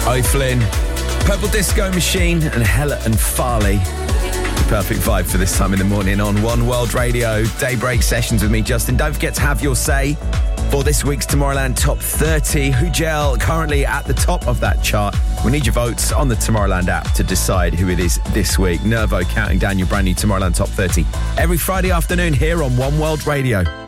O'Flynn, Purple Disco Machine and Hella and Farley. Perfect vibe for this time in the morning on One World Radio. Daybreak sessions with me, Justin. Don't forget to have your say for this week's Tomorrowland Top 30. Hugel currently at the top of that chart. We need your votes on the Tomorrowland app to decide who it is this week. Nervo counting down your brand new Tomorrowland Top 30 every Friday afternoon here on One World Radio.